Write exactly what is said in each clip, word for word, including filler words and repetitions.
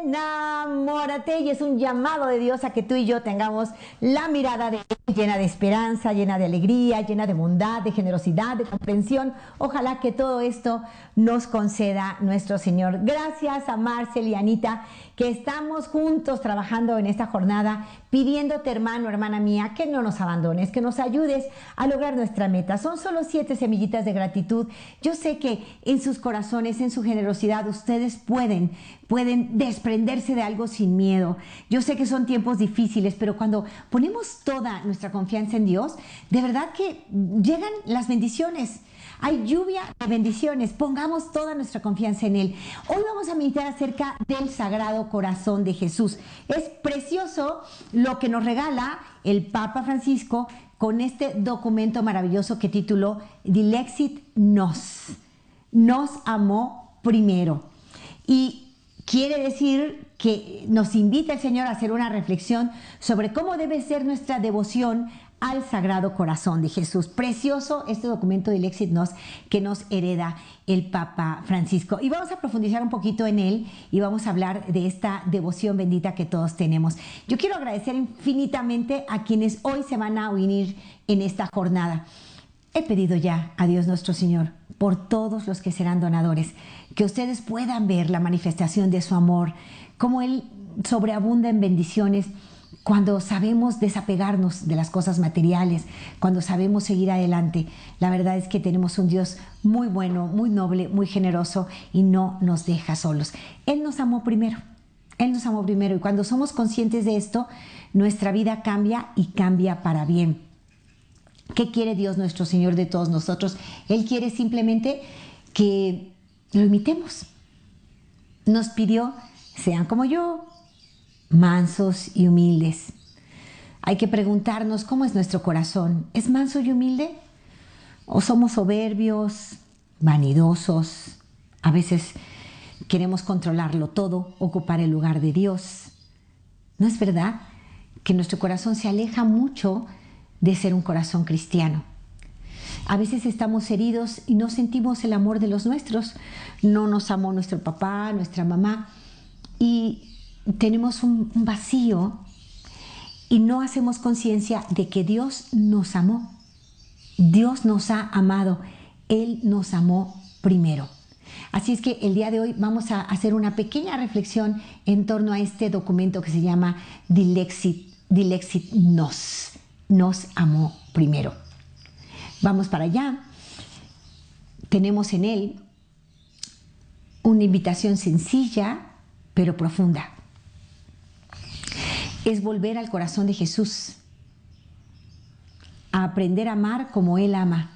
enamórate, y es un llamado de Dios a que tú y yo tengamos la mirada de Él llena de esperanza, llena de alegría, llena de bondad, de generosidad, de comprensión. Ojalá que todo esto nos conceda nuestro Señor. Gracias a Marcel y Anita, que estamos juntos trabajando en esta jornada, pidiéndote, hermano, hermana mía, que no nos abandones, que nos ayudes a lograr nuestra meta. Son solo siete semillitas de gratitud. Yo sé que en sus corazones, en su generosidad, ustedes pueden, pueden desprenderse de algo sin miedo. Yo sé que son tiempos difíciles, pero cuando ponemos toda nuestra confianza en Dios, de verdad que llegan las bendiciones. Hay lluvia de bendiciones. Pongamos toda nuestra confianza en Él. Hoy vamos a meditar acerca del Sagrado Corazón de Jesús. Es precioso lo que nos regala el Papa Francisco con este documento maravilloso que tituló Dilexit Nos. Nos amó primero. Y quiere decir que nos invita el Señor a hacer una reflexión sobre cómo debe ser nuestra devoción al Sagrado Corazón de Jesús. Precioso este documento de Dilexit Nos que nos hereda el Papa Francisco. Y vamos a profundizar un poquito en él y vamos a hablar de esta devoción bendita que todos tenemos. Yo quiero agradecer infinitamente a quienes hoy se van a unir en esta jornada. He pedido ya a Dios nuestro Señor por todos los que serán donadores, que ustedes puedan ver la manifestación de su amor, cómo Él sobreabunda en bendiciones cuando sabemos desapegarnos de las cosas materiales, cuando sabemos seguir adelante. La verdad es que tenemos un Dios muy bueno, muy noble, muy generoso y no nos deja solos. Él nos amó primero, Él nos amó primero y cuando somos conscientes de esto, nuestra vida cambia y cambia para bien. ¿Qué quiere Dios nuestro Señor de todos nosotros? Él quiere simplemente que lo imitemos. Nos pidió, sean como yo, mansos y humildes. Hay que preguntarnos cómo es nuestro corazón. ¿Es manso y humilde? ¿O somos soberbios, vanidosos? A veces queremos controlarlo todo, ocupar el lugar de Dios. ¿No es verdad que nuestro corazón se aleja mucho de ser un corazón cristiano? A veces estamos heridos y no sentimos el amor de los nuestros. No nos amó nuestro papá, nuestra mamá, y tenemos un vacío y no hacemos conciencia de que Dios nos amó. Dios nos ha amado. Él nos amó primero. Así es que el día de hoy vamos a hacer una pequeña reflexión en torno a este documento que se llama Dilexit, Dilexit Nos. Nos amó primero. Vamos para allá. Tenemos en él una invitación sencilla pero profunda. Es volver al corazón de Jesús, a aprender a amar como Él ama.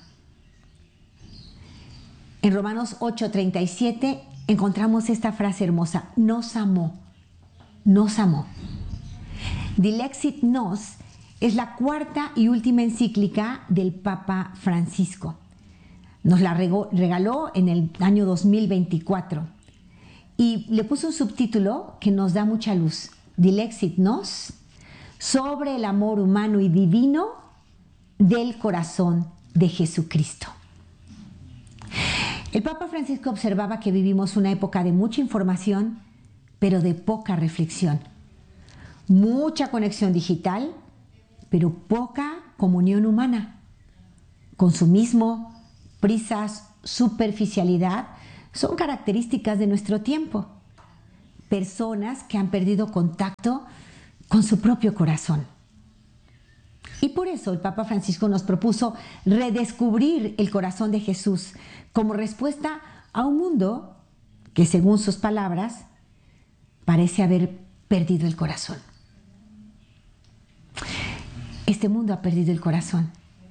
En Romanos ocho treinta y siete encontramos esta frase hermosa: nos amó, nos amó. Dilexit Nos es la cuarta y última encíclica del Papa Francisco. Nos la regaló en el año dos mil veinticuatro y le puso un subtítulo que nos da mucha luz: Dilexit Nos, sobre el amor humano y divino del corazón de Jesucristo. El Papa Francisco observaba que vivimos una época de mucha información, pero de poca reflexión. Mucha conexión digital, pero poca comunión humana. Consumismo, prisas, superficialidad son características de nuestro tiempo. Personas que han perdido contacto con su propio corazón. Y por eso el Papa Francisco nos propuso redescubrir el corazón de Jesús como respuesta a un mundo que, según sus palabras, parece haber perdido el corazón. Este mundo ha perdido el corazón.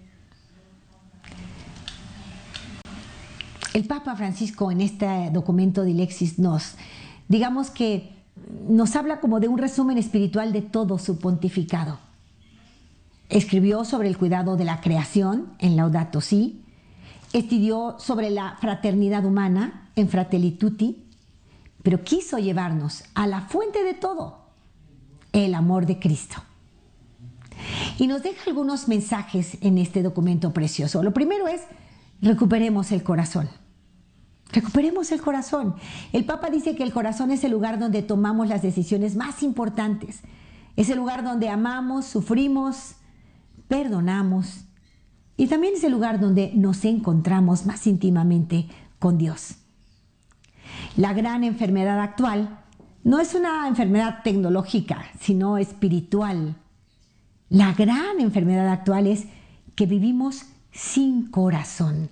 El Papa Francisco en este documento Dilexit Nos, digamos que nos habla como de un resumen espiritual de todo su pontificado. Escribió sobre el cuidado de la creación en Laudato Si, estudió sobre la fraternidad humana en Fratelli Tutti, pero quiso llevarnos a la fuente de todo, el amor de Cristo. Y nos deja algunos mensajes en este documento precioso. Lo primero es: recuperemos el corazón. Recuperemos el corazón. El Papa dice que el corazón es el lugar donde tomamos las decisiones más importantes. Es el lugar donde amamos, sufrimos, perdonamos. Y también es el lugar donde nos encontramos más íntimamente con Dios. La gran enfermedad actual no es una enfermedad tecnológica, sino espiritual. La gran enfermedad actual es que vivimos sin corazón.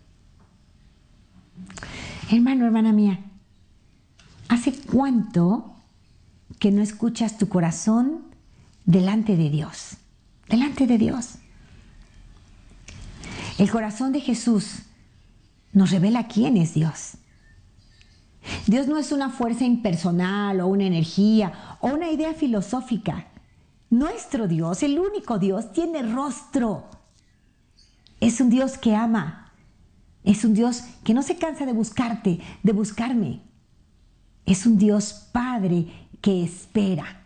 Hermano, hermana mía, ¿hace cuánto que no escuchas tu corazón delante de Dios? Delante de Dios. El corazón de Jesús nos revela quién es Dios. Dios no es una fuerza impersonal o una energía o una idea filosófica. Nuestro Dios, el único Dios, tiene rostro. Es un Dios que ama. Es un Dios que no se cansa de buscarte, de buscarme. Es un Dios Padre que espera.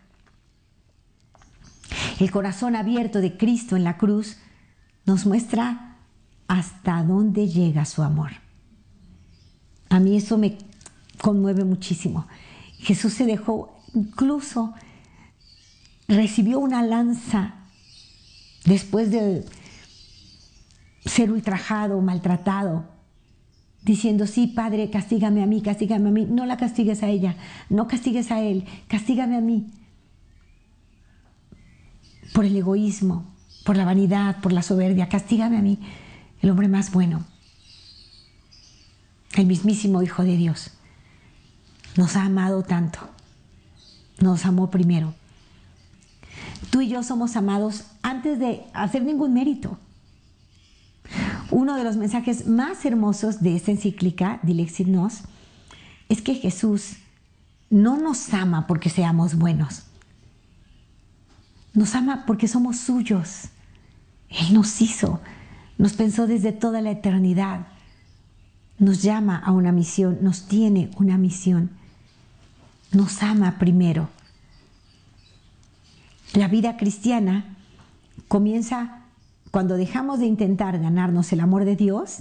El corazón abierto de Cristo en la cruz nos muestra hasta dónde llega su amor. A mí eso me conmueve muchísimo. Jesús se dejó, incluso recibió una lanza después de ser ultrajado, maltratado, diciendo: sí, Padre, castígame a mí, castígame a mí. No la castigues a ella, no castigues a él, castígame a mí. Por el egoísmo, por la vanidad, por la soberbia, castígame a mí, el hombre más bueno. El mismísimo Hijo de Dios nos ha amado tanto, nos amó primero. Tú y yo somos amados antes de hacer ningún mérito. Uno de los mensajes más hermosos de esta encíclica, Dilexit Nos, es que Jesús no nos ama porque seamos buenos. Nos ama porque somos suyos. Él nos hizo, nos pensó desde toda la eternidad. Nos llama a una misión, nos tiene una misión. Nos ama primero. La vida cristiana comienza cuando dejamos de intentar ganarnos el amor de Dios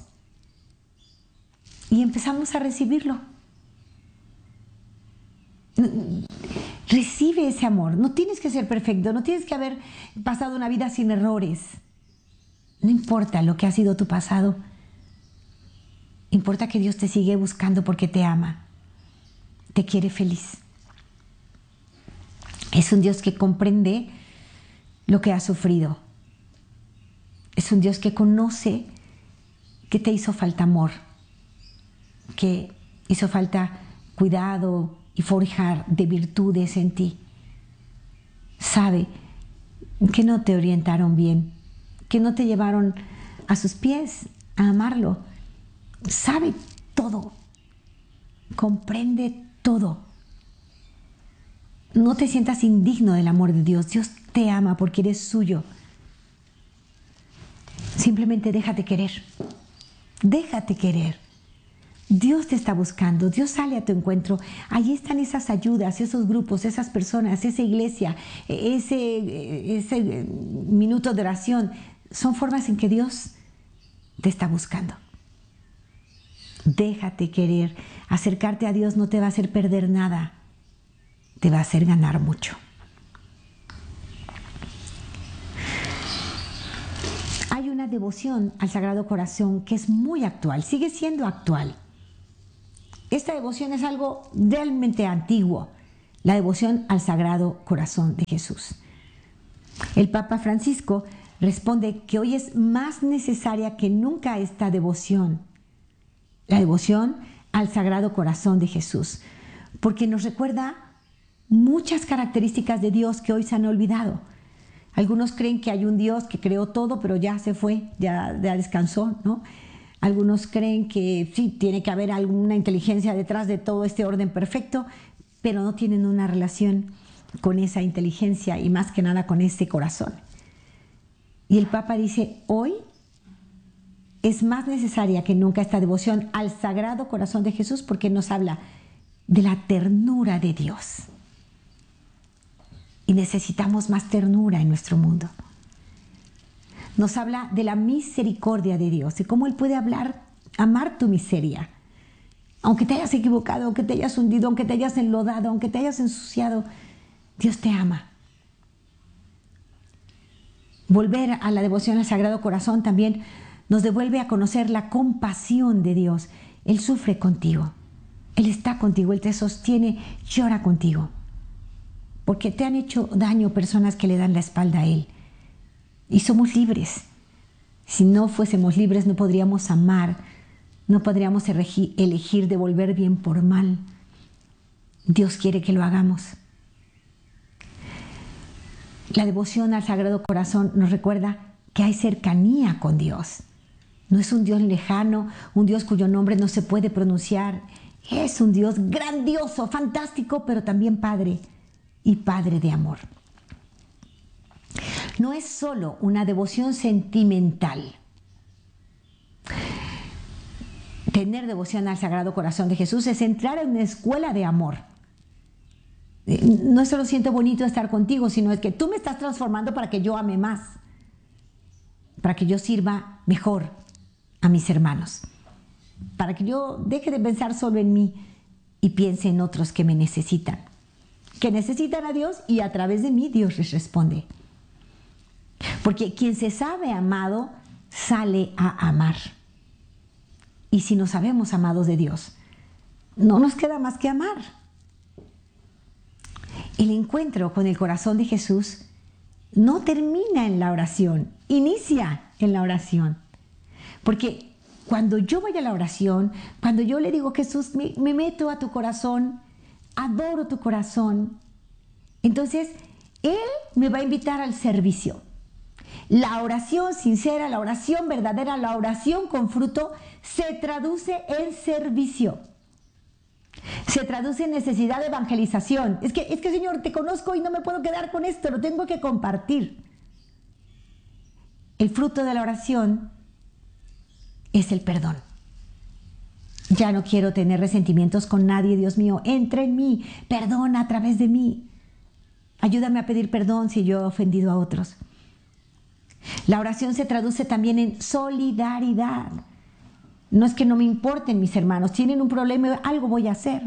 y empezamos a recibirlo. Recibe ese amor. No tienes que ser perfecto, no tienes que haber pasado una vida sin errores. No importa lo que ha sido tu pasado. Importa que Dios te sigue buscando porque te ama, te quiere feliz. Es un Dios que comprende lo que has sufrido. Es un Dios que conoce que te hizo falta amor, que hizo falta cuidado y forjar de virtudes en ti. Sabe que no te orientaron bien, que no te llevaron a sus pies a amarlo. Sabe todo, comprende todo. No te sientas indigno del amor de Dios. Dios te ama porque eres suyo. Simplemente déjate querer. Déjate querer. Dios te está buscando. Dios sale a tu encuentro. Allí están esas ayudas, esos grupos, esas personas, esa iglesia, ese, ese minuto de oración. Son formas en que Dios te está buscando. Déjate querer. Acercarte a Dios no te va a hacer perder nada. Te va a hacer ganar mucho. Hay una devoción al Sagrado Corazón que es muy actual, sigue siendo actual. Esta devoción es algo realmente antiguo, la devoción al Sagrado Corazón de Jesús. El Papa Francisco responde que hoy es más necesaria que nunca esta devoción, la devoción al Sagrado Corazón de Jesús, porque nos recuerda muchas características de Dios que hoy se han olvidado. Algunos creen que hay un Dios que creó todo, pero ya se fue, ya, ya descansó, ¿no? Algunos creen que sí, tiene que haber alguna inteligencia detrás de todo este orden perfecto, pero no tienen una relación con esa inteligencia y más que nada con ese corazón. Y el Papa dice, hoy es más necesaria que nunca esta devoción al Sagrado Corazón de Jesús porque nos habla de la ternura de Dios. Y necesitamos más ternura en nuestro mundo. Nos habla de la misericordia de Dios y cómo Él puede hablar, amar tu miseria. Aunque te hayas equivocado, aunque te hayas hundido, aunque te hayas enlodado, aunque te hayas ensuciado, Dios te ama. Volver a la devoción al Sagrado Corazón también nos devuelve a conocer la compasión de Dios. Él sufre contigo, Él está contigo, Él te sostiene, llora contigo. Porque te han hecho daño personas que le dan la espalda a Él. Y somos libres. Si no fuésemos libres no podríamos amar, no podríamos elegir devolver bien por mal. Dios quiere que lo hagamos. La devoción al Sagrado Corazón nos recuerda que hay cercanía con Dios. No es un Dios lejano, un Dios cuyo nombre no se puede pronunciar. Es un Dios grandioso, fantástico, pero también Padre y Padre de amor. No es solo una devoción sentimental. Tener devoción al Sagrado Corazón de Jesús es entrar en una escuela de amor. No es solo siento bonito estar contigo, sino es que tú me estás transformando para que yo ame más, para que yo sirva mejor a mis hermanos, para que yo deje de pensar solo en mí y piense en otros que me necesitan, que necesitan a Dios y a través de mí Dios les responde. Porque quien se sabe amado sale a amar. Y si no sabemos amados de Dios, no nos queda más que amar. El encuentro con el corazón de Jesús no termina en la oración, inicia en la oración. Porque cuando yo voy a la oración, cuando yo le digo, Jesús, me, me meto a tu corazón, adoro tu corazón, entonces Él me va a invitar al servicio. La oración sincera, la oración verdadera, la oración con fruto se traduce en servicio. Se traduce en necesidad de evangelización. Es que, es que Señor, te conozco y no me puedo quedar con esto, lo tengo que compartir. El fruto de la oración es el perdón. Ya no quiero tener resentimientos con nadie, Dios mío, entra en mí, perdona a través de mí. Ayúdame a pedir perdón si yo he ofendido a otros. La oración se traduce también en solidaridad. No es que no me importen mis hermanos, tienen un problema, algo voy a hacer.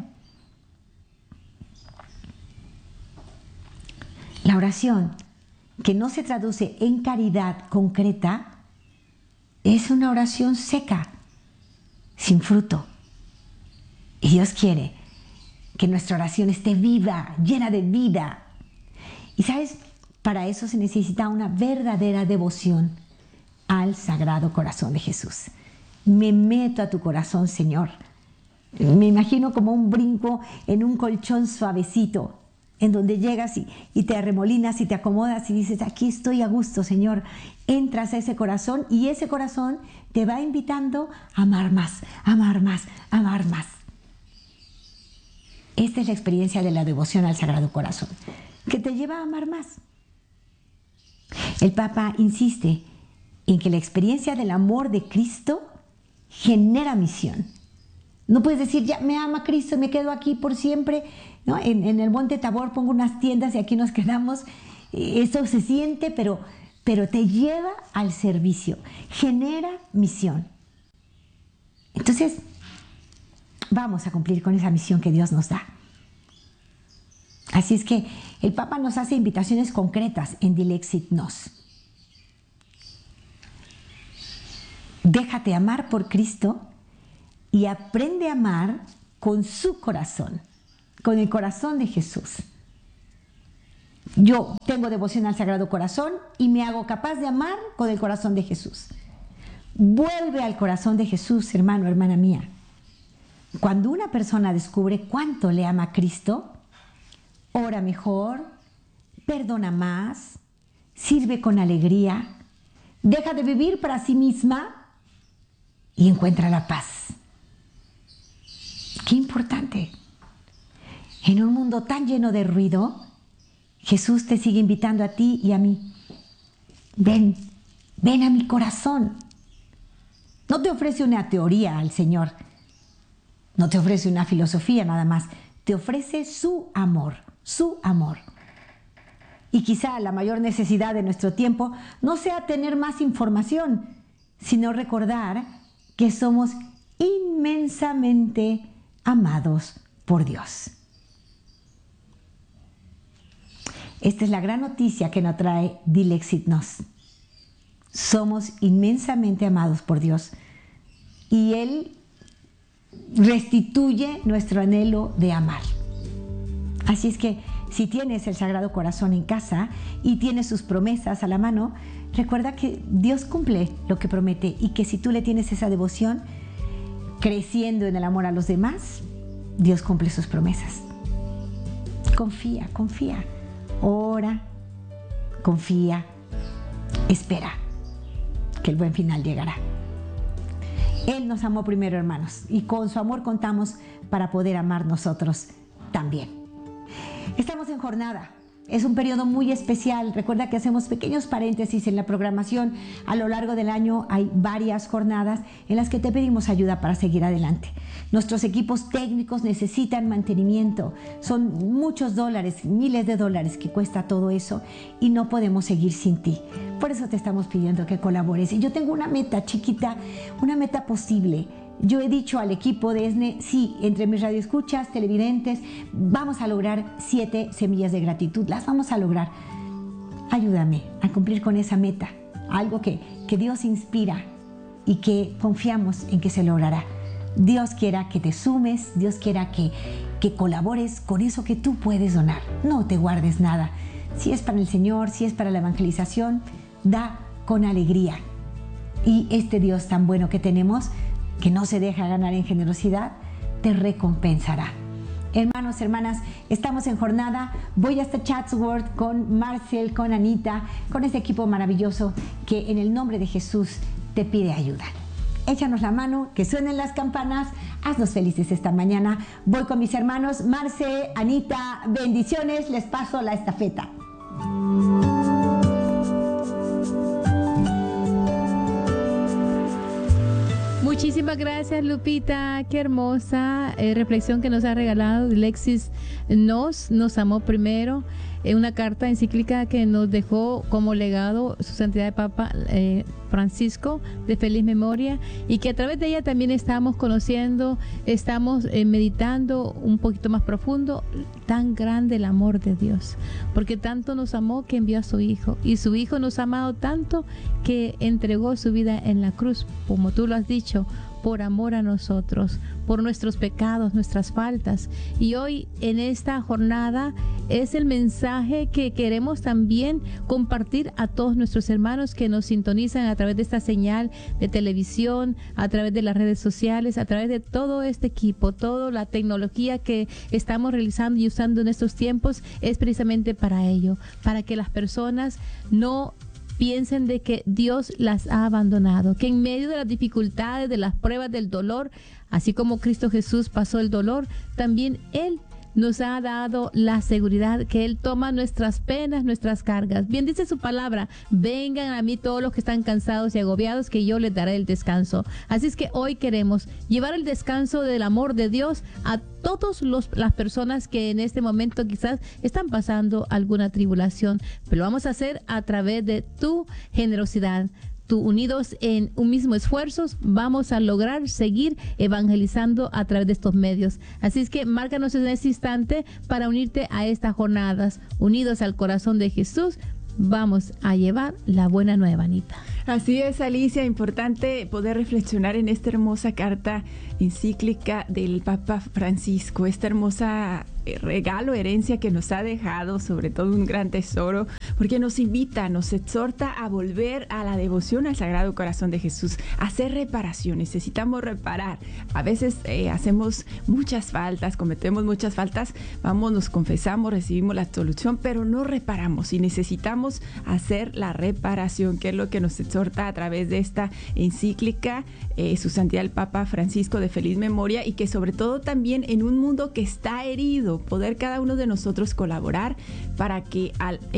La oración que no se traduce en caridad concreta es una oración seca, sin fruto. Y Dios quiere que nuestra oración esté viva, llena de vida. Y sabes, para eso se necesita una verdadera devoción al Sagrado Corazón de Jesús. Me meto a tu corazón, Señor. Me imagino como un brinco en un colchón suavecito, en donde llegas y, y te arremolinas y te acomodas y dices, aquí estoy a gusto, Señor. Entras a ese corazón y ese corazón te va invitando a amar más, amar más, amar más. Esta es la experiencia de la devoción al Sagrado Corazón, que te lleva a amar más. El Papa insiste en que la experiencia del amor de Cristo genera misión. No puedes decir, ya me ama Cristo, me quedo aquí por siempre, ¿no? En, en el Monte Tabor pongo unas tiendas y aquí nos quedamos. Eso se siente, pero, pero te lleva al servicio, genera misión. Entonces, vamos a cumplir con esa misión que Dios nos da. Así es que el Papa nos hace invitaciones concretas en Dilexit Nos. Déjate amar por Cristo y aprende a amar con su corazón, con el corazón de Jesús. Yo tengo devoción al Sagrado Corazón y me hago capaz de amar con el corazón de Jesús. Vuelve al corazón de Jesús, hermano, hermana mía. Cuando una persona descubre cuánto le ama a Cristo, ora mejor, perdona más, sirve con alegría, deja de vivir para sí misma y encuentra la paz. Qué importante. En un mundo tan lleno de ruido, Jesús te sigue invitando a ti y a mí. Ven, ven a mi corazón. No te ofrece una teoría al Señor, no te ofrece una filosofía nada más, te ofrece su amor, su amor. Y quizá la mayor necesidad de nuestro tiempo no sea tener más información, sino recordar que somos inmensamente amados por Dios. Esta es la gran noticia que nos trae Dilexit Nos. Somos inmensamente amados por Dios y Él restituye nuestro anhelo de amar. Así es que si tienes el Sagrado Corazón en casa y tienes sus promesas a la mano, recuerda que Dios cumple lo que promete y que si tú le tienes esa devoción, creciendo en el amor a los demás, Dios cumple sus promesas. Confía, confía, ora, confía, espera, que el buen final llegará. Él nos amó primero, hermanos, y con su amor contamos para poder amar nosotros también. Estamos en jornada. Es un periodo muy especial. Recuerda que hacemos pequeños paréntesis en la programación. A lo largo del año hay varias jornadas en las que te pedimos ayuda para seguir adelante. Nuestros equipos técnicos necesitan mantenimiento. Son muchos dólares, miles de dólares que cuesta todo eso y no podemos seguir sin ti. Por eso te estamos pidiendo que colabores. Y yo tengo una meta chiquita, una meta posible. Yo he dicho al equipo de ESNE, sí, entre mis radioescuchas, televidentes, vamos a lograr siete semillas de gratitud, las vamos a lograr. Ayúdame a cumplir con esa meta, algo que, que Dios inspira y que confiamos en que se logrará. Dios quiera que te sumes, Dios quiera que, que colabores con eso que tú puedes donar. No te guardes nada. Si es para el Señor, si es para la evangelización, da con alegría. Y este Dios tan bueno que tenemos, que no se deja ganar en generosidad, te recompensará. Hermanos, hermanas, estamos en jornada. Voy hasta Chatsworth con Marcel, con Anita, con este equipo maravilloso que en el nombre de Jesús te pide ayuda. Échanos la mano, que suenen las campanas, haznos felices esta mañana. Voy con mis hermanos Marce, Anita, bendiciones, les paso la estafeta. Muchísimas gracias, Lupita, qué hermosa eh, reflexión que nos ha regalado Dilexit Nos, nos amó primero, eh, una carta encíclica que nos dejó como legado su santidad de Papa eh, Francisco, de feliz memoria, y que a través de ella también estamos conociendo, estamos eh, meditando un poquito más profundo, tan grande el amor de Dios, porque tanto nos amó que envió a su Hijo, y su Hijo nos ha amado tanto que entregó su vida en la cruz, como tú lo has dicho, por amor a nosotros, por nuestros pecados, nuestras faltas. Y hoy en esta jornada es el mensaje que queremos también compartir a todos nuestros hermanos que nos sintonizan a través de esta señal de televisión, a través de las redes sociales, a través de todo este equipo, toda la tecnología que estamos realizando y usando en estos tiempos es precisamente para ello, para que las personas no piensen de que Dios las ha abandonado, que en medio de las dificultades, de las pruebas, del dolor, así como Cristo Jesús pasó el dolor, también Él nos ha dado la seguridad que Él toma nuestras penas, nuestras cargas. Bien dice su palabra, vengan a mí todos los que están cansados y agobiados, que yo les daré el descanso. Así es que hoy queremos llevar el descanso del amor de Dios a todas las personas que en este momento quizás están pasando alguna tribulación, pero lo vamos a hacer a través de tu generosidad. Tú, unidos en un mismo esfuerzo, vamos a lograr seguir evangelizando a través de estos medios. Así es que márcanos en este instante para unirte a estas jornadas. Unidos al corazón de Jesús, vamos a llevar la buena nueva, Anita. Así es, Alicia, importante poder reflexionar en esta hermosa carta encíclica del Papa Francisco, esta hermosa regalo, herencia que nos ha dejado, sobre todo un gran tesoro, porque nos invita, nos exhorta a volver a la devoción al Sagrado Corazón de Jesús, a hacer reparación. Necesitamos reparar. A veces eh, hacemos muchas faltas, cometemos muchas faltas, vamos, nos confesamos, recibimos la absolución, pero no reparamos y necesitamos hacer la reparación, que es lo que nos exhorta a través de esta encíclica, eh, su santidad el Papa Francisco de feliz memoria, y que sobre todo también en un mundo que está herido, poder cada uno de nosotros colaborar para que al encontrar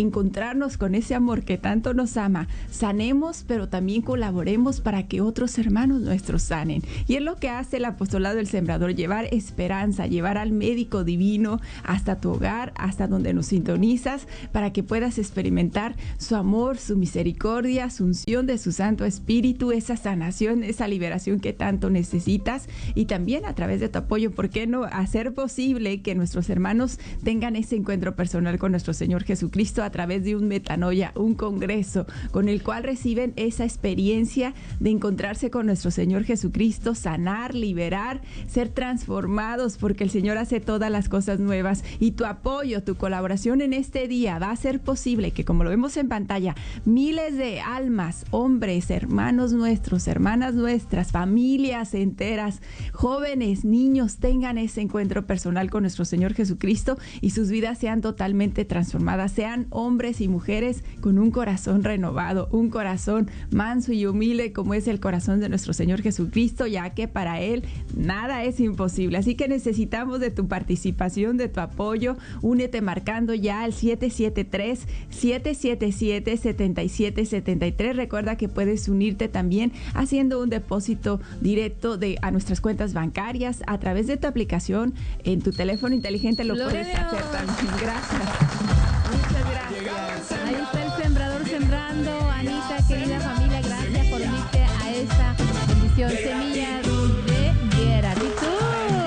mostrarnos con ese amor que tanto nos ama, sanemos, pero también colaboremos para que otros hermanos nuestros sanen. Y es lo que hace el apostolado del Sembrador, llevar esperanza, llevar al médico divino hasta tu hogar, hasta donde nos sintonizas, para que puedas experimentar su amor, su misericordia, su unción de su Santo Espíritu, esa sanación, esa liberación que tanto necesitas, y también a través de tu apoyo, ¿por qué no hacer posible que nuestros hermanos tengan ese encuentro personal con nuestro Señor Jesucristo a través de un metanoia, un congreso, con el cual reciben esa experiencia de encontrarse con nuestro Señor Jesucristo, sanar, liberar, ser transformados, porque el Señor hace todas las cosas nuevas, y tu apoyo, tu colaboración en este día va a hacer posible que, como lo vemos en pantalla, miles de almas, hombres, hermanos nuestros, hermanas nuestras, familias enteras, jóvenes, niños, tengan ese encuentro personal con nuestro Señor Jesucristo y sus vidas sean totalmente transformadas, sean hombres y mujeres con un corazón renovado, un corazón manso y humilde como es el corazón de nuestro Señor Jesucristo, ya que para Él nada es imposible. Así que necesitamos de tu participación, de tu apoyo. Únete marcando ya al siete siete tres, siete siete siete, siete siete siete tres. Recuerda que puedes unirte también haciendo un depósito directo de, a nuestras cuentas bancarias a través de tu aplicación en tu teléfono inteligente. Lo Gloria puedes hacer también. Gracias. Muchas gracias. Ahí está el Sembrador sembrando. Anita, querida familia, gracias por unirte a esta bendición. Semillas de gratitud.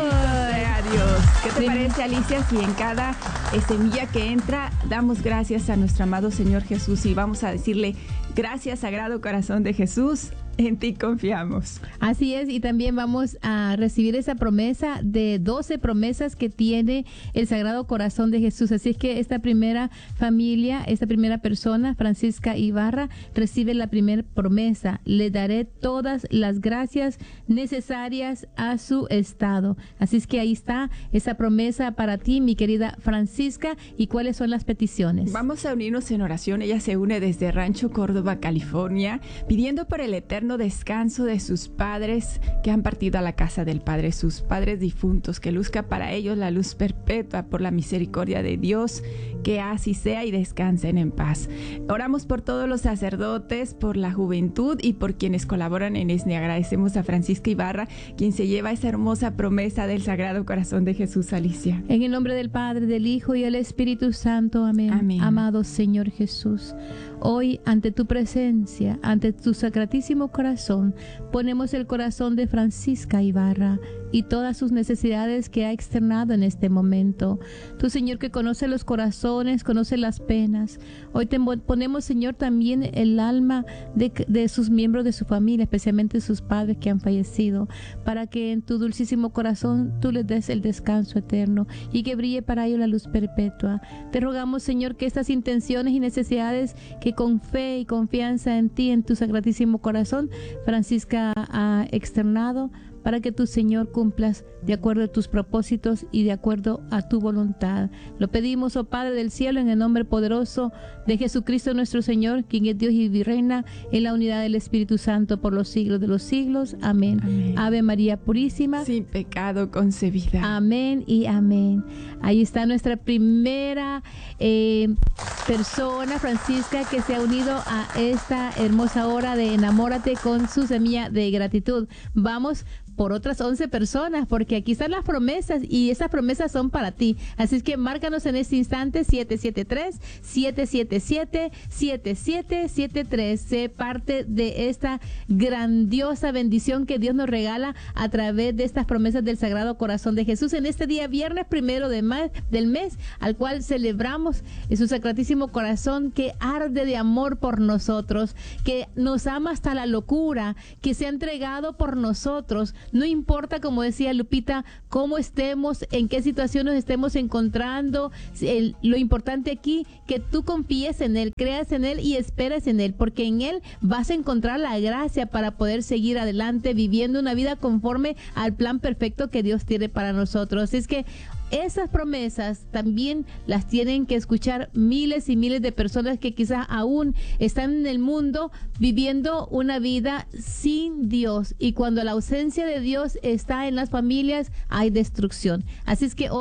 Adiós. ¿Qué te parece, Alicia, si en cada eh, semilla que entra damos gracias a nuestro amado Señor Jesús y vamos a decirle gracias, Sagrado Corazón de Jesús? En ti confiamos. Así es, y también vamos a recibir esa promesa de doce promesas que tiene el Sagrado Corazón de Jesús. Así es que esta primera familia, esta primera persona, Francisca Ibarra, recibe la primera promesa: le daré todas las gracias necesarias a su estado. Así es que ahí está esa promesa para ti, mi querida Francisca. ¿Y cuáles son las peticiones? Vamos a unirnos en oración. Ella se une desde Rancho Córdoba, California, pidiendo por el eterno descanso de sus padres que han partido a la casa del Padre, sus padres difuntos, que luzca para ellos la luz perpetua por la misericordia de Dios, que así sea y descansen en paz. Oramos por todos los sacerdotes, por la juventud y por quienes colaboran en ESNE. Agradecemos a Francisca Ibarra, quien se lleva esa hermosa promesa del Sagrado Corazón de Jesús. Alicia. En el nombre del Padre, del Hijo y del Espíritu Santo. Amén. Amén. Amado Señor Jesús, hoy ante tu presencia, ante tu sacratísimo corazón, ponemos el corazón de Francisca Ibarra y todas sus necesidades que ha externado en este momento. Tú, Señor, que conoce los corazones, conoce las penas. Hoy te ponemos, Señor, también el alma de, de sus miembros de su familia, especialmente sus padres que han fallecido, para que en tu dulcísimo corazón tú les des el descanso eterno y que brille para ellos la luz perpetua. Te rogamos, Señor, que estas intenciones y necesidades que con fe y confianza en ti, en tu sacratísimo corazón, Francisca ha externado, para que tu, Señor, cumplas de acuerdo a tus propósitos y de acuerdo a tu voluntad. Lo pedimos, oh Padre del cielo, en el nombre poderoso de Jesucristo nuestro Señor, quien es Dios y reina en la unidad del Espíritu Santo por los siglos de los siglos. Amén. Amén. Ave María Purísima, sin pecado concebida. Amén y amén. Ahí está nuestra primera eh, persona, Francisca, que se ha unido a esta hermosa hora de Enamórate con su semilla de gratitud. Vamos por otras once personas, porque aquí están las promesas y esas promesas son para ti. Así es que márcanos en este instante siete siete tres, siete siete siete, siete siete siete tres. Sé parte de esta grandiosa bendición que Dios nos regala a través de estas promesas del Sagrado Corazón de Jesús en este día viernes primero de ma- del mes, al cual celebramos su sacratísimo corazón que arde de amor por nosotros, que nos ama hasta la locura, que se ha entregado por nosotros. No importa, como decía Lupita, cómo estemos, en qué situación nos estemos encontrando, el, lo importante aquí, que tú confíes en Él, creas en Él y esperes en Él, porque en Él vas a encontrar la gracia para poder seguir adelante viviendo una vida conforme al plan perfecto que Dios tiene para nosotros. Así es que esas promesas también las tienen que escuchar miles y miles de personas que quizás aún están en el mundo viviendo una vida sin Dios. Y cuando la ausencia de Dios está en las familias, hay destrucción. Así es que hoy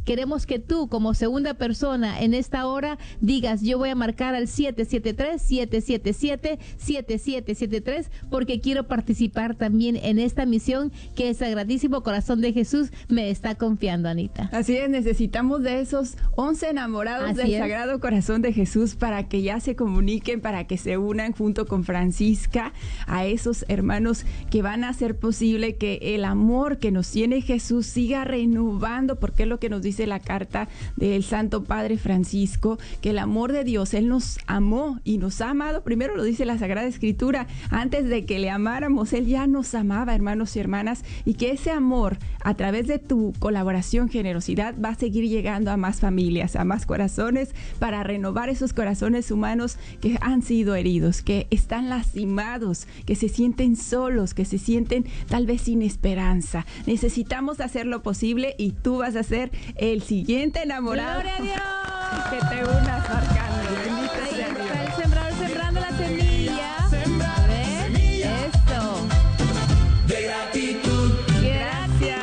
Queremos que tú, como segunda persona en esta hora, digas, yo voy a marcar al siete siete tres, siete siete siete, siete siete siete tres, porque quiero participar también en esta misión que el Sagradísimo Corazón de Jesús me está confiando, Anita. Así es, necesitamos de esos once enamorados Así del es. Sagrado Corazón de Jesús para que ya se comuniquen, para que se unan junto con Francisca a esos hermanos que van a hacer posible que el amor que nos tiene Jesús siga renovando, porque es lo que nos dice la carta del Santo Padre Francisco, que el amor de Dios, Él nos amó y nos ha amado, primero lo dice la Sagrada Escritura, antes de que le amáramos, Él ya nos amaba, hermanos y hermanas, y que ese amor, a través de tu colaboración, generosidad, va a seguir llegando a más familias, a más corazones, para renovar esos corazones humanos que han sido heridos, que están lastimados, que se sienten solos, que se sienten tal vez sin esperanza. Necesitamos hacer lo posible y tú vas a ser el siguiente enamorado. ¡Gloria a Dios! Que te unas marcando. Bendito Ahí sea Dios. está el sembrador sembrando la semilla. A ver, esto. De gratitud. Gracias.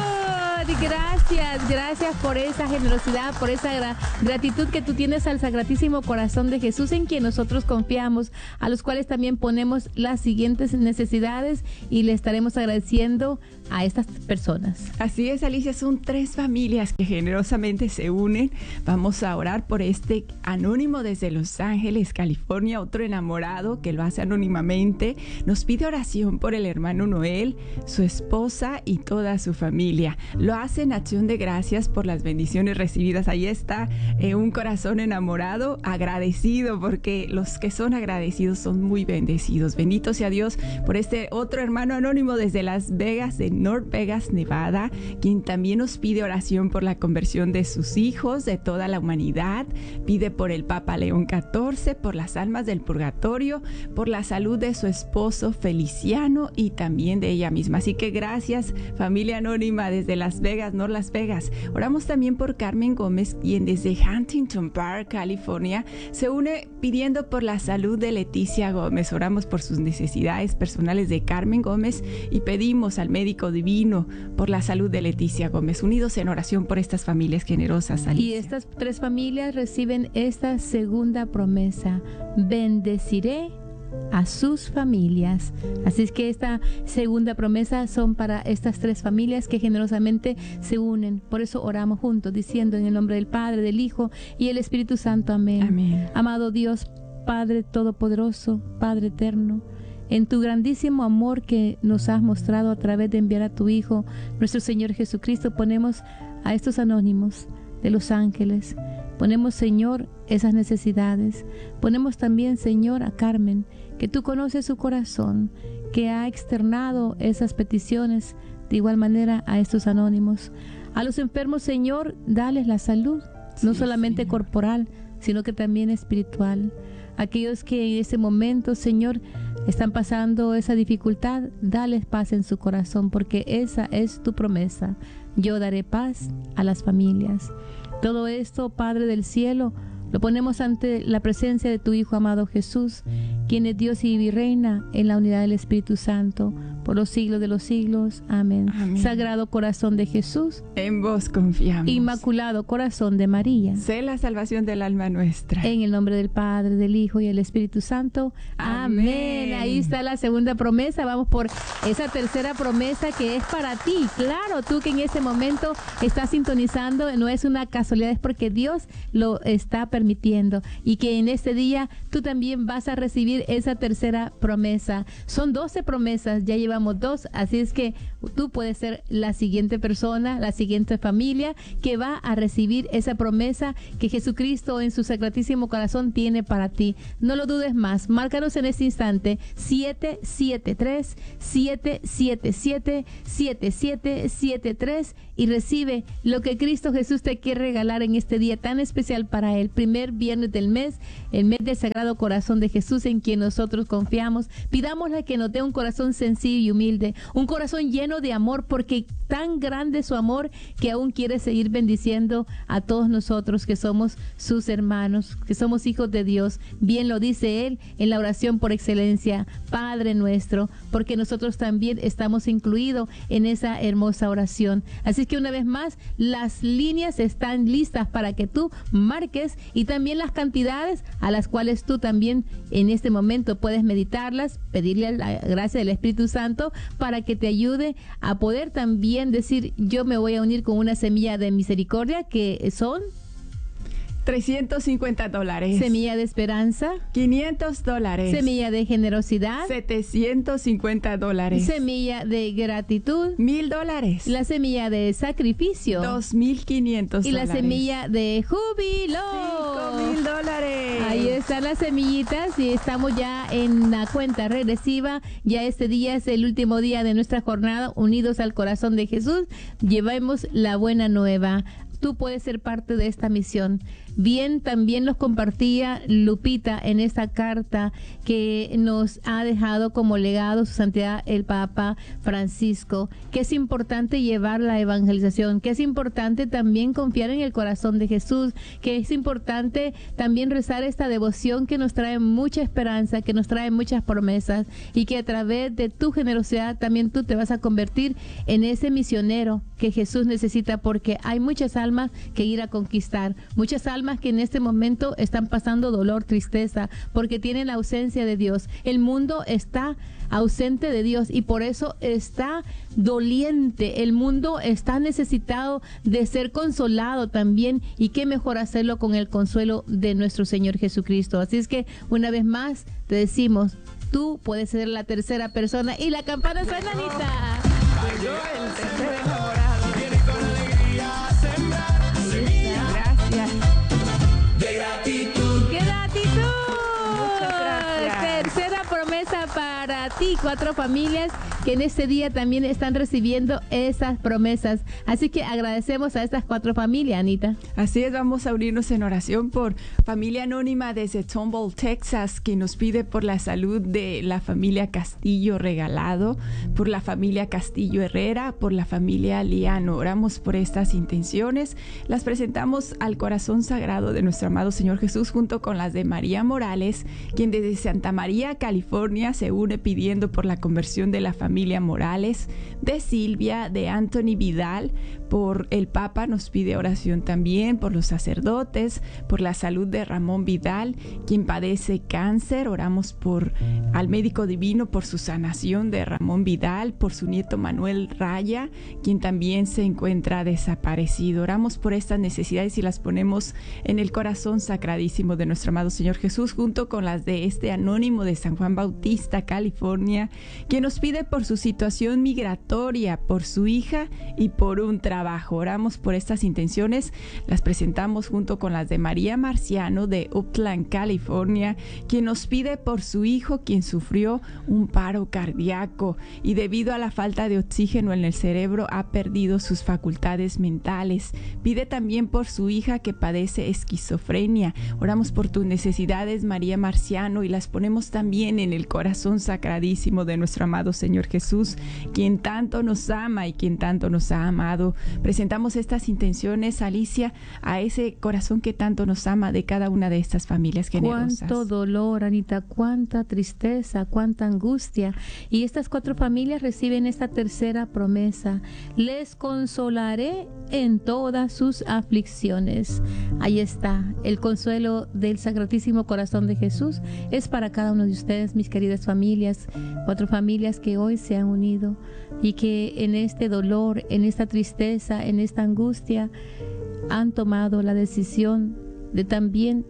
Gracias, gracias por esa generosidad, por esa gra- gratitud que tú tienes al Sacratísimo Corazón de Jesús, en quien nosotros confiamos, a los cuales también ponemos las siguientes necesidades y le estaremos agradeciendo a estas personas. Así es, Alicia, son tres familias que generosamente se unen. Vamos a orar por este anónimo desde Los Ángeles, California, otro enamorado que lo hace anónimamente. Nos pide oración por el hermano Noel, su esposa y toda su familia. Lo hace en acción de gracias por las bendiciones recibidas. Ahí está eh, un corazón enamorado, agradecido, porque los que son agradecidos son muy bendecidos. Bendito sea Dios por este otro hermano anónimo desde Las Vegas, de North Vegas, Nevada, quien también nos pide oración por la conversión de sus hijos, de toda la humanidad. Pide por el Papa León catorce, por las almas del purgatorio, por la salud de su esposo Feliciano y también de ella misma. Así que gracias, familia anónima desde Las Vegas, North Las Vegas. Oramos también por Carmen Gómez, quien desde Huntington Park, California, se une pidiendo por la salud de Leticia Gómez. Oramos por sus necesidades personales de Carmen Gómez y pedimos al médico divino por la salud de Leticia Gómez. Unidos en oración por estas familias generosas, Alicia. Y estas tres familias reciben esta segunda promesa: bendeciré a sus familias. Así es que esta segunda promesa son para estas tres familias que generosamente se unen. Por eso oramos juntos, diciendo en el nombre del Padre, del Hijo y el Espíritu Santo. Amén. Amén. Amado Dios, Padre Todopoderoso, Padre Eterno, en tu grandísimo amor que nos has mostrado a través de enviar a tu Hijo, nuestro Señor Jesucristo, ponemos a estos anónimos de Los Ángeles. Ponemos, Señor, esas necesidades. Ponemos también, Señor, a Carmen, que tú conoces su corazón, que ha externado esas peticiones. De igual manera a estos anónimos. A los enfermos, Señor, dales la salud, sí, no solamente Señor. corporal, sino que también espiritual. Aquellos que en ese momento, Señor, están pasando esa dificultad, dales paz en su corazón, porque esa es tu promesa. Yo daré paz a las familias. Todo esto, Padre del cielo, lo ponemos ante la presencia de tu Hijo amado Jesús, quien es Dios y reina en la unidad del Espíritu Santo, por los siglos de los siglos. Amén. Amén. Sagrado Corazón de Jesús, en vos confiamos. Inmaculado Corazón de María, sé la salvación del alma nuestra. En el nombre del Padre, del Hijo y del Espíritu Santo. Amén. Amén. Ahí está la segunda promesa. Vamos por esa tercera promesa que es para ti. Claro, tú que en ese momento estás sintonizando, no es una casualidad, es porque Dios lo está permitiendo, y que en este día tú también vas a recibir esa tercera promesa. Son doce promesas, ya llevamos dos, así es que tú puedes ser la siguiente persona, la siguiente familia que va a recibir esa promesa que Jesucristo en su Sacratísimo Corazón tiene para ti. No lo dudes más, márcanos en este instante siete siete tres, siete siete siete, siete siete siete tres y recibe lo que Cristo Jesús te quiere regalar en este día tan especial para Él. Primer viernes del mes, el mes del Sagrado Corazón de Jesús, en quien nosotros confiamos. Pidámosle que nos dé un corazón sencillo y humilde, un corazón lleno de amor, porque tan grande es su amor que aún quiere seguir bendiciendo a todos nosotros que somos sus hermanos, que somos hijos de Dios. Bien lo dice él en la oración por excelencia, Padre nuestro, porque nosotros también estamos incluidos en esa hermosa oración. Así que una vez más, las líneas están listas para que tú marques, y también las cantidades a las cuales tú también en este momento puedes meditarlas, pedirle la gracia del Espíritu Santo para que te ayude a poder también decir: yo me voy a unir con una semilla de misericordia, que son trescientos cincuenta dólares. Semilla de esperanza, quinientos dólares. Semilla de generosidad, setecientos cincuenta dólares. Semilla de gratitud, mil dólares. La semilla de sacrificio, dos mil quinientos y dólares. la semilla de júbilo, cinco mil dólares. Ahí están las semillitas, y estamos ya en la cuenta regresiva. Ya este día es el último día de nuestra jornada unidos al corazón de Jesús. Llevemos la buena nueva. Tú puedes ser parte de esta misión. Bien, también nos compartía Lupita en esta carta que nos ha dejado como legado su santidad el Papa Francisco, que es importante llevar la evangelización, que es importante también confiar en el corazón de Jesús, que es importante también rezar esta devoción que nos trae mucha esperanza, que nos trae muchas promesas, y que a través de tu generosidad también tú te vas a convertir en ese misionero que Jesús necesita, porque hay muchas almas que ir a conquistar, muchas almas que en este momento están pasando dolor, tristeza, porque tienen la ausencia de Dios. El mundo está ausente de Dios y por eso está doliente. El mundo está necesitado de ser consolado también, y qué mejor hacerlo con el consuelo de nuestro Señor Jesucristo. Así es que una vez más te decimos, tú puedes ser la tercera persona, y la campana suena, Anita. Llegó el tercer enamorado. Viene con alegría a sembrar semillas. Gracias. De gratitud. ¡Qué gratitud! Muchas gracias. Tercera promesa para ti, cuatro familias que en este día también están recibiendo esas promesas. Así que agradecemos a estas cuatro familias, Anita. Así es, vamos a unirnos en oración por familia anónima desde Tomball, Texas, que nos pide por la salud de la familia Castillo Regalado, por la familia Castillo Herrera, por la familia Liano. Oramos por estas intenciones, las presentamos al corazón sagrado de nuestro amado Señor Jesús, junto con las de María Morales, quien desde Santa María, California, se une pidiendo por la conversión de la familia Morales, de Silvia, de Anthony Vidal. Por el Papa nos pide oración también por los sacerdotes, por la salud de Ramón Vidal, quien padece cáncer. Oramos por al médico divino, por su sanación de Ramón Vidal, por su nieto Manuel Raya, quien también se encuentra desaparecido. Oramos por estas necesidades y las ponemos en el corazón sacradísimo de nuestro amado Señor Jesús, junto con las de este anónimo de San Juan Bautista, California, quien nos pide por su situación migratoria, por su hija y por un trabajo. Oramos por estas intenciones, las presentamos junto con las de María Marciano de Upland, California, quien nos pide por su hijo, quien sufrió un paro cardíaco y debido a la falta de oxígeno en el cerebro ha perdido sus facultades mentales. Pide también por su hija que padece esquizofrenia. Oramos por tus necesidades, María Marciano, y las ponemos también en el corazón sacradísimo de nuestro amado Señor Jesús, quien tanto nos ama y quien tanto nos ha amado. Presentamos estas intenciones, Alicia, a ese corazón que tanto nos ama de cada una de estas familias generosas. Cuánto dolor, Anita, cuánta tristeza, cuánta angustia. Y estas cuatro familias reciben esta tercera promesa: les consolaré en todas sus aflicciones. Ahí está, el consuelo del Sacratísimo Corazón de Jesús es para cada uno de ustedes, mis queridas familias, cuatro familias que hoy se han unido y que en este dolor, en esta tristeza, en esta angustia, han tomado la decisión de también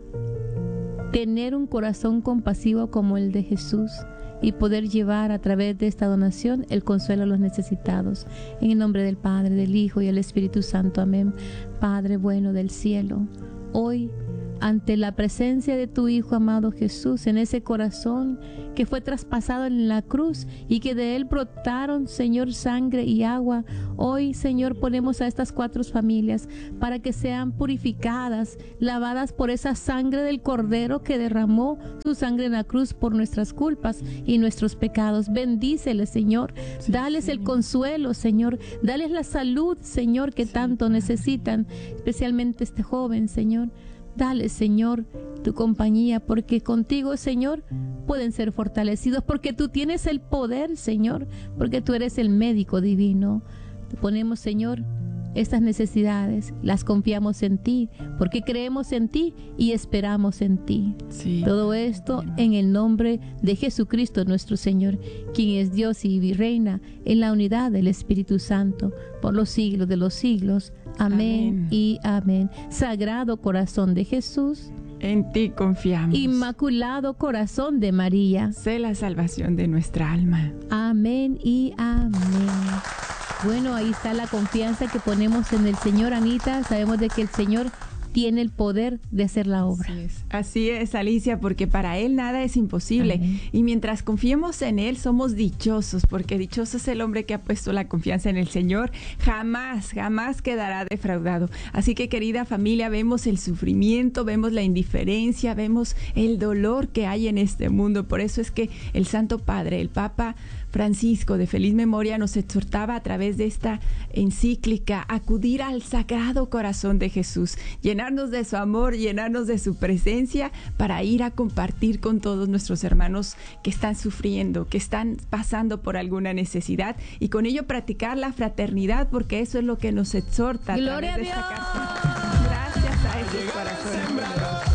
tener un corazón compasivo como el de Jesús y poder llevar a través de esta donación el consuelo a los necesitados. En el nombre del Padre, del Hijo y del Espíritu Santo. Amén. Padre bueno del cielo, hoy ante la presencia de tu Hijo amado Jesús, en ese corazón que fue traspasado en la cruz y que de él brotaron, Señor, sangre y agua. Hoy, Señor, ponemos a estas cuatro familias para que sean purificadas, lavadas por esa sangre del Cordero que derramó su sangre en la cruz por nuestras culpas y nuestros pecados. Bendíceles, Señor. Sí, Dales Señor. el consuelo, Señor. Dales la salud, Señor, que sí, tanto Padre. necesitan, especialmente este joven, Señor. Dale, Señor, tu compañía, porque contigo, Señor, pueden ser fortalecidos, porque tú tienes el poder, Señor, porque tú eres el médico divino. Te ponemos, Señor, estas necesidades, las confiamos en ti, porque creemos en ti y esperamos en ti. Sí. Todo esto Amén. En el nombre de Jesucristo nuestro Señor, quien es Dios y reina en la unidad del Espíritu Santo, por los siglos de los siglos. Amén, amén y amén. Sagrado corazón de Jesús, en ti confiamos. Inmaculado corazón de María, sé la salvación de nuestra alma. Amén y amén. Bueno, ahí está la confianza que ponemos en el Señor, Anita. Sabemos de que el Señor tiene el poder de hacer la obra. Así es, Así es, Alicia, porque para Él nada es imposible. Amén. Y mientras confiemos en Él, somos dichosos, porque dichoso es el hombre que ha puesto la confianza en el Señor. Jamás, jamás quedará defraudado. Así que, querida familia, vemos el sufrimiento, vemos la indiferencia, vemos el dolor que hay en este mundo. Por eso es que el Santo Padre, el Papa Francisco, de feliz memoria, nos exhortaba a través de esta encíclica a acudir al Sagrado Corazón de Jesús, llenarnos de su amor, llenarnos de su presencia para ir a compartir con todos nuestros hermanos que están sufriendo, que están pasando por alguna necesidad, y con ello practicar la fraternidad, porque eso es lo que nos exhorta a ¡Gloria través de a Dios! esta canción. Gracias a esos corazones.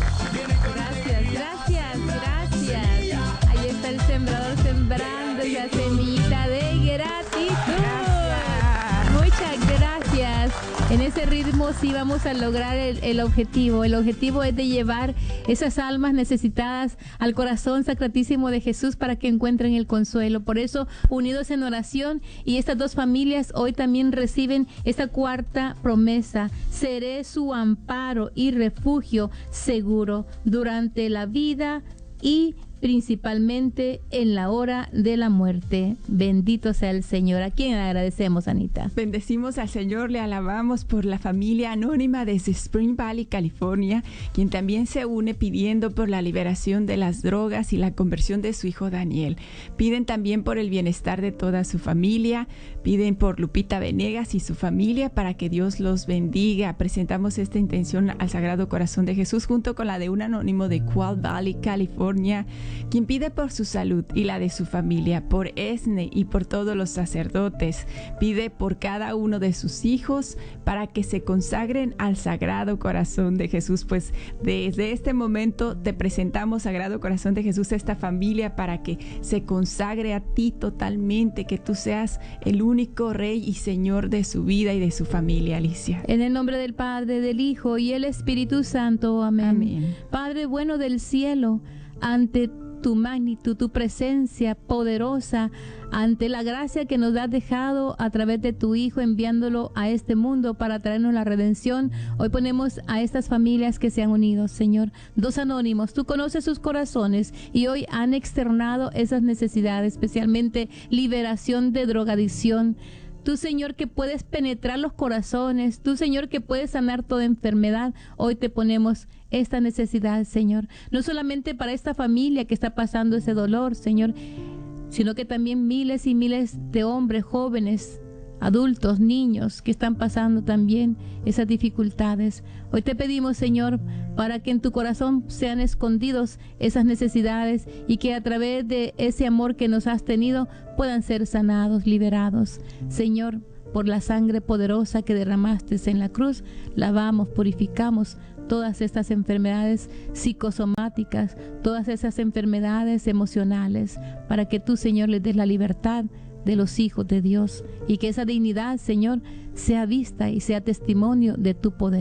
Gracias, gracias, gracias. Ahí está el sembrador sembrando esa semillita de gratitud. Gracias. Muchas gracias. En ese ritmo sí vamos a lograr el, el objetivo. El objetivo es de llevar esas almas necesitadas al corazón sacratísimo de Jesús para que encuentren el consuelo. Por eso, unidos en oración, y estas dos familias hoy también reciben esta cuarta promesa: seré su amparo y refugio seguro durante la vida y principalmente en la hora de la muerte. Bendito sea el Señor. ¿A quién agradecemos, Anita? Bendecimos al Señor, le alabamos por la familia anónima desde Spring Valley, California, quien también se une pidiendo por la liberación de las drogas y la conversión de su hijo Daniel. Piden también por el bienestar de toda su familia, piden por Lupita Venegas y su familia para que Dios los bendiga. Presentamos esta intención al Sagrado Corazón de Jesús junto con la de un anónimo de Qual Valley, California, quien pide por su salud y la de su familia, por Esne y por todos los sacerdotes. Pide por cada uno de sus hijos para que se consagren al Sagrado Corazón de Jesús. Pues desde este momento te presentamos, Sagrado Corazón de Jesús, a esta familia para que se consagre a ti totalmente, que tú seas el único Rey y Señor de su vida y de su familia, Alicia. En el nombre del Padre, del Hijo y el Espíritu Santo. Amén. Amén. Padre bueno del cielo, ante tu magnitud, tu presencia poderosa, ante la gracia que nos has dejado a través de tu Hijo, enviándolo a este mundo para traernos la redención, hoy ponemos a estas familias que se han unido, Señor. Dos anónimos, tú conoces sus corazones y hoy han externado esas necesidades, especialmente liberación de drogadicción. Tú, Señor, que puedes penetrar los corazones, tú, Señor, que puedes sanar toda enfermedad, hoy te ponemos esta necesidad, Señor. No solamente para esta familia que está pasando ese dolor, Señor, sino que también miles y miles de hombres, jóvenes, adultos, niños que están pasando también esas dificultades. Hoy te pedimos, Señor, para que en tu corazón sean escondidos esas necesidades y que a través de ese amor que nos has tenido puedan ser sanados, liberados. Señor, por la sangre poderosa que derramaste en la cruz, lavamos, purificamos todas estas enfermedades psicosomáticas, todas esas enfermedades emocionales, para que tú, Señor, les des la libertad de los hijos de Dios y que esa dignidad, Señor, sea vista y sea testimonio de tu poder.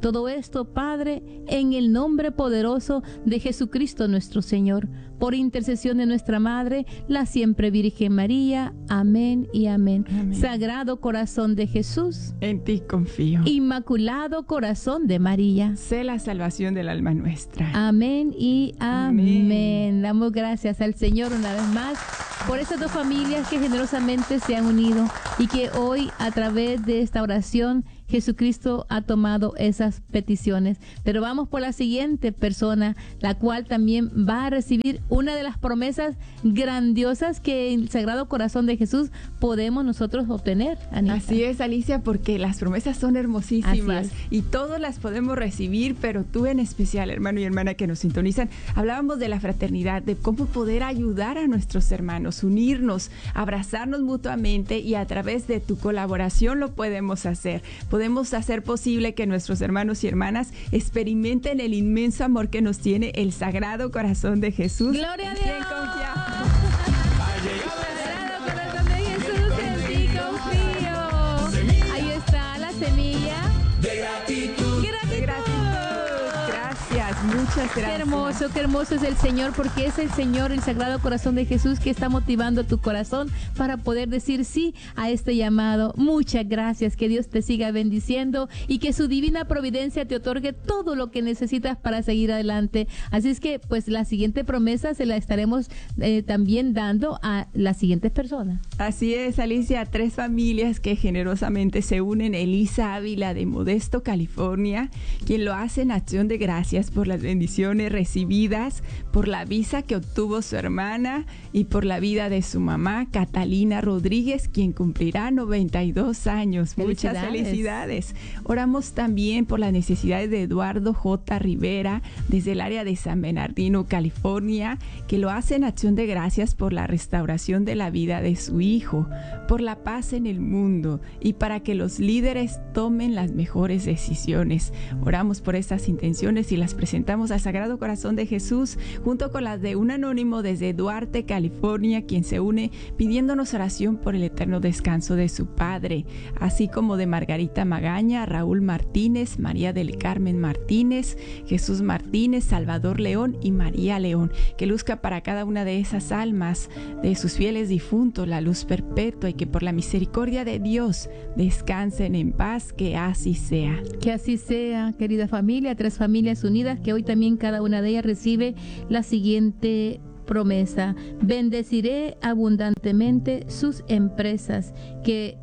Todo esto, Padre, en el nombre poderoso de Jesucristo nuestro Señor, por intercesión de nuestra Madre, la siempre Virgen María. Amén y amén. Amén. Sagrado corazón de Jesús, En ti confío. Inmaculado corazón de María. Sé la salvación del alma nuestra. Amén y amén. Amén. Damos gracias al Señor una vez más por estas dos familias que generosamente se han unido y que hoy, a través de esta oración, Jesucristo ha tomado esas peticiones. Pero vamos por la siguiente persona, la cual también va a recibir una de las promesas grandiosas que en el Sagrado Corazón de Jesús podemos nosotros obtener, Anita. Así es, Alicia, porque las promesas son hermosísimas Así y todos las podemos recibir, pero tú en especial, hermano y hermana que nos sintonizan, hablábamos de la fraternidad, de cómo poder ayudar a nuestros hermanos, unirnos, abrazarnos mutuamente, y a través de tu colaboración lo podemos hacer. Podemos hacer posible que nuestros hermanos y hermanas experimenten el inmenso amor que nos tiene el Sagrado Corazón de Jesús. ¡Gloria a en quien Dios! confiamos. Sagrado Corazón de Jesús, en ti confío. Ahí está la semilla de gratitud. gratitud. Gratitud. Gracias, muchas gracias. Qué hermoso, qué hermoso es el Señor, porque es el Señor, el Sagrado Corazón de Jesús, que está motivando tu corazón para poder decir sí a este llamado. Muchas gracias, que Dios te siga bendiciendo y que su divina providencia te otorgue todo lo que necesitas para seguir adelante. Así es que, pues, la siguiente promesa se la estaremos eh, también dando a las siguientes personas. Así es, Alicia, tres familias que generosamente se unen. Elisa Ávila de Modesto, California, quien lo hace en acción de gracias por las bendiciones recibidas, por la visa que obtuvo su hermana y por la vida de su mamá, Catalina Rodríguez, quien cumplirá noventa y dos años. Muchas Felicidades. felicidades. Oramos también por las necesidades de Eduardo J. Rivera, desde el área de San Bernardino, California, que lo hace en acción de gracias por la restauración de la vida de su hijo, por la paz en el mundo y para que los líderes tomen las mejores decisiones. Oramos por estas intenciones y las presentamos al Sagrado Corazón de Jesús, junto con las de un anónimo desde Duarte, California, quien se une pidiéndonos oración por el eterno descanso de su padre, así como de Margarita Magaña, Raúl Martínez, María del Carmen Martínez, Jesús Martínez, Salvador León y María León, que luzca para cada una de esas almas de sus fieles difuntos la luz perpetua, y que por la misericordia de Dios descansen en paz. Que así sea. Que así sea, querida familia, tres familias unidas, que hoy también cada una de ellas recibe la siguiente promesa: bendeciré abundantemente sus empresas, que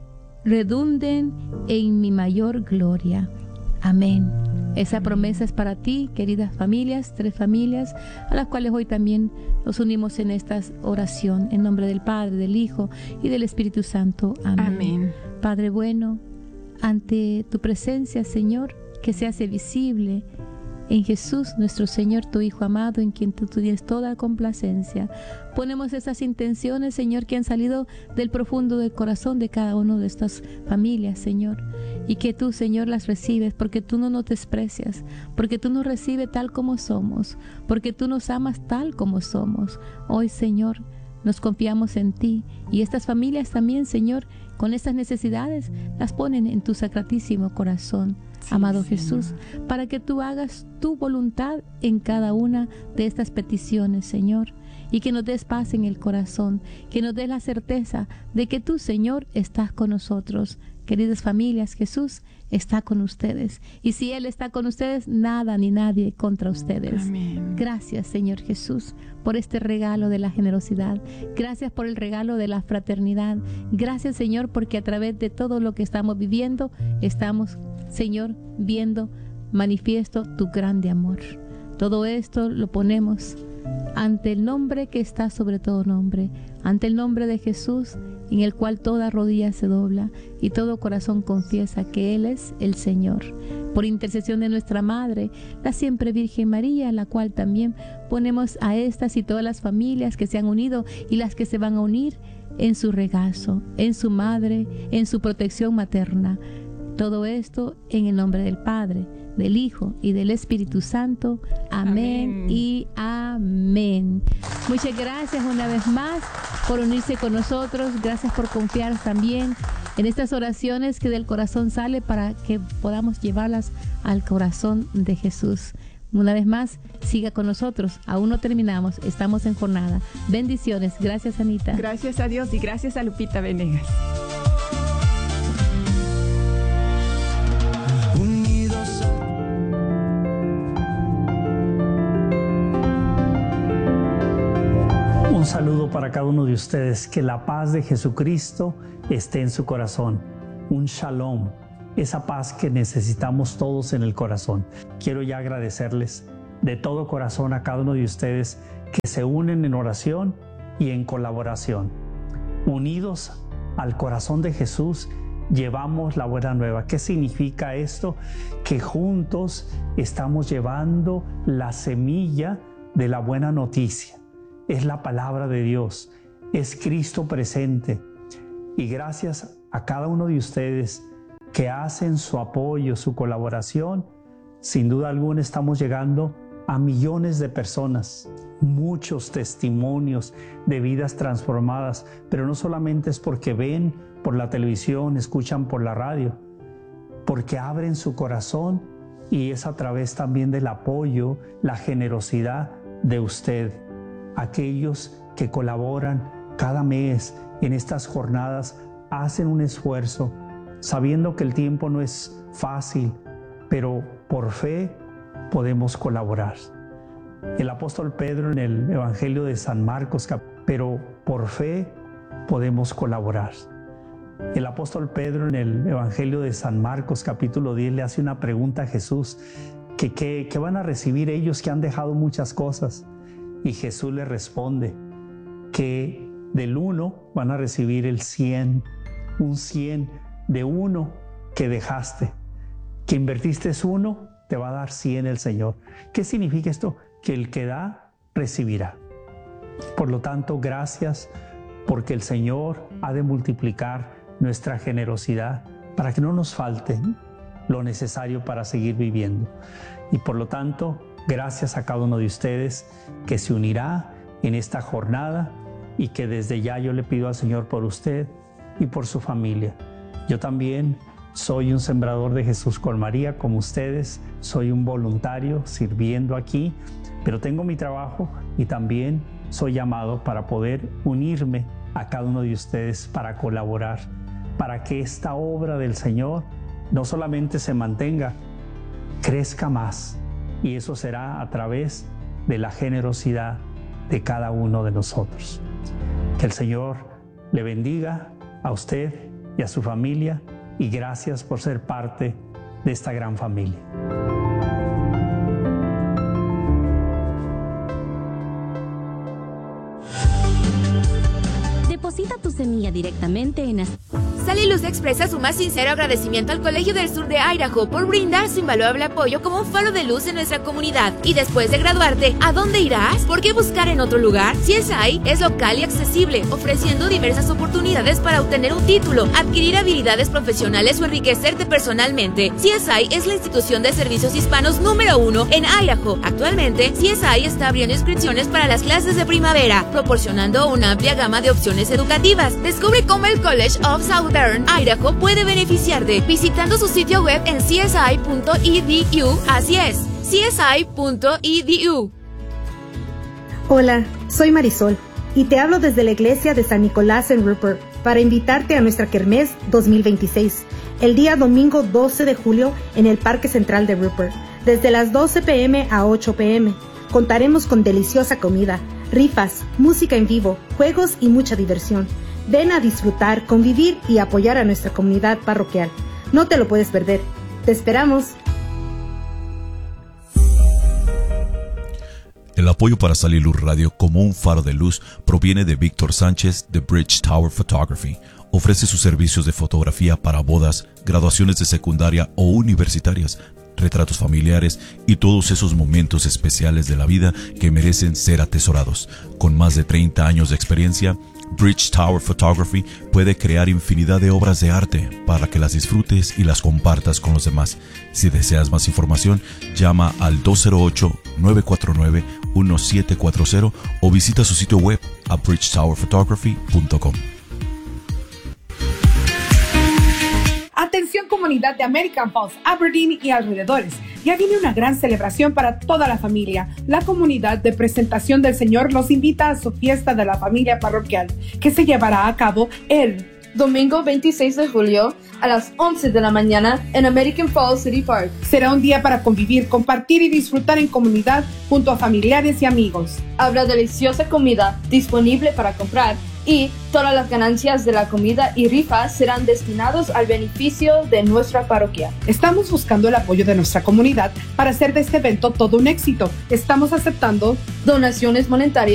redunden en mi mayor gloria. Amén. Esa promesa es para ti, queridas familias, tres familias, a las cuales hoy también nos unimos en esta oración, en nombre del Padre, del Hijo y del Espíritu Santo. Amén. Amén. Padre bueno, ante tu presencia, Señor, que se hace visible en Jesús, nuestro Señor, tu Hijo amado, en quien tú tienes toda complacencia, ponemos esas intenciones, Señor, que han salido del profundo del corazón de cada una de estas familias, Señor, y que tú, Señor, las recibes, porque tú no nos desprecias, porque tú nos recibes tal como somos, porque tú nos amas tal como somos. Hoy, Señor, nos confiamos en ti, y estas familias también, Señor, con estas necesidades, las ponen en tu sacratísimo corazón. Sí, amado Señor Jesús, para que tú hagas tu voluntad en cada una de estas peticiones, Señor, y que nos des paz en el corazón, que nos des la certeza de que tú, Señor, estás con nosotros. Queridas familias, Jesús está con ustedes, y si Él está con ustedes, nada ni nadie contra ustedes. Amén. Gracias, Señor Jesús, por este regalo de la generosidad. Gracias por el regalo de la fraternidad. Gracias, Señor, porque a través de todo lo que estamos viviendo, estamos, Señor, viendo manifiesto tu grande amor. Todo esto lo ponemos ante el nombre que está sobre todo nombre, ante el nombre de Jesús, en el cual toda rodilla se dobla y todo corazón confiesa que Él es el Señor. Por intercesión de nuestra Madre, la siempre Virgen María, la cual también ponemos a estas y todas las familias que se han unido y las que se van a unir en su regazo, en su Madre, en su protección materna. Todo esto en el nombre del Padre, del Hijo y del Espíritu Santo. Amén, amén y amén. Muchas gracias una vez más por unirse con nosotros. Gracias por confiar también en estas oraciones que del corazón sale para que podamos llevarlas al corazón de Jesús. Una vez más, siga con nosotros. Aún no terminamos. Estamos en jornada. Bendiciones. Gracias, Anita. Gracias a Dios y gracias a Lupita Venegas. Unidos. Un saludo para cada uno de ustedes. Que la paz de Jesucristo esté en su corazón. Un shalom. Esa paz que necesitamos todos en el corazón. Quiero ya agradecerles de todo corazón a cada uno de ustedes que se unen en oración y en colaboración. Unidos al corazón de Jesús, llevamos la buena nueva. ¿Qué significa esto? Que juntos estamos llevando la semilla de la buena noticia. Es la palabra de Dios, es Cristo presente. Y gracias a cada uno de ustedes que hacen su apoyo, su colaboración, sin duda alguna estamos llegando a millones de personas, muchos testimonios de vidas transformadas, pero no solamente es porque ven por la televisión, escuchan por la radio, porque abren su corazón y es a través también del apoyo, la generosidad de usted, aquellos que colaboran cada mes en estas jornadas, hacen un esfuerzo, sabiendo que el tiempo no es fácil, pero por fe podemos colaborar. El apóstol Pedro en el Evangelio de San Marcos, pero por fe podemos colaborar. El apóstol Pedro en el Evangelio de San Marcos capítulo diez le hace una pregunta a Jesús, que, que, que van a recibir ellos que han dejado muchas cosas. Y Jesús le responde que del uno van a recibir el cien, un cien de uno que dejaste, que invertiste es uno, te va a dar cien el Señor. ¿Qué significa esto? Que el que da, recibirá. Por lo tanto, gracias, porque el Señor ha de multiplicar nuestra generosidad para que no nos falte lo necesario para seguir viviendo. Y por lo tanto, gracias a cada uno de ustedes que se unirá en esta jornada y que desde ya yo le pido al Señor por usted y por su familia. Yo también soy un sembrador de Jesús con María, como ustedes. Soy un voluntario sirviendo aquí, pero tengo mi trabajo y también soy llamado para poder unirme a cada uno de ustedes para colaborar, para que esta obra del Señor no solamente se mantenga, crezca más. Y eso será a través de la generosidad de cada uno de nosotros. Que el Señor le bendiga a usted y a su familia, y gracias por ser parte de esta gran familia. Deposita tu semilla directamente en... Saliluz expresa su más sincero agradecimiento al Colegio del Sur de Idaho por brindar su invaluable apoyo como un faro de luz en nuestra comunidad. Y después de graduarte, ¿a dónde irás? ¿Por qué buscar en otro lugar? C S I es local y accesible, ofreciendo diversas oportunidades para obtener un título, adquirir habilidades profesionales o enriquecerte personalmente. C S I es la institución de servicios hispanos número uno en Idaho. Actualmente, C S I está abriendo inscripciones para las clases de primavera, proporcionando una amplia gama de opciones educativas. Descubre cómo el College of Southern Idaho puede beneficiarte visitando su sitio web en c s i punto e d u. Así es, c s i punto e d u. Hola, soy Marisol y te hablo desde la iglesia de San Nicolás en Rupert para invitarte a nuestra Kermés dos mil veintiséis, el día domingo doce de julio en el Parque Central de Rupert, desde las doce p m a ocho p m Contaremos con deliciosa comida, rifas, música en vivo, juegos y mucha diversión. Ven a disfrutar, convivir y apoyar a nuestra comunidad parroquial. No te lo puedes perder. ¡Te esperamos! El apoyo para Saliluz Radio como un faro de luz proviene de Víctor Sánchez de Bridge Tower Photography. Ofrece sus servicios de fotografía para bodas, graduaciones de secundaria o universitarias, retratos familiares y todos esos momentos especiales de la vida que merecen ser atesorados. Con más de treinta años de experiencia, Bridge Tower Photography puede crear infinidad de obras de arte para que las disfrutes y las compartas con los demás. Si deseas más información, llama al dos cero ocho, nueve cuatro nueve, uno siete cuatro cero o visita su sitio web a bridge tower photography punto com. comunidad de American Falls, Aberdeen y alrededores. Ya viene una gran celebración para toda la familia. La comunidad de Presentación del Señor los invita a su fiesta de la familia parroquial, que se llevará a cabo el domingo veintiséis de julio a las once de la mañana en American Falls City Park. Será un día para convivir, compartir y disfrutar en comunidad junto a familiares y amigos. Habrá deliciosa comida disponible para comprar y todas las ganancias de la comida y rifas serán destinados al beneficio de nuestra parroquia. Estamos buscando el apoyo de nuestra comunidad para hacer de este evento todo un éxito. Estamos aceptando donaciones monetarias